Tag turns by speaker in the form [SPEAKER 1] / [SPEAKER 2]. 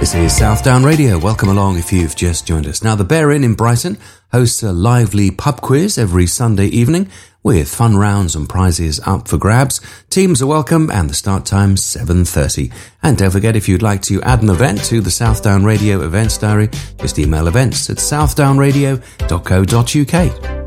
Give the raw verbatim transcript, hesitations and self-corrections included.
[SPEAKER 1] This is Southdown Radio. Welcome along if you've just joined us. Now, the Bear Inn in Brighton hosts a lively pub quiz every Sunday evening with fun rounds and prizes up for grabs. Teams are welcome and the start time's seven thirty. And don't forget, if you'd like to add an event to the Southdown Radio events diary, just email events at southdownradio dot co dot uk.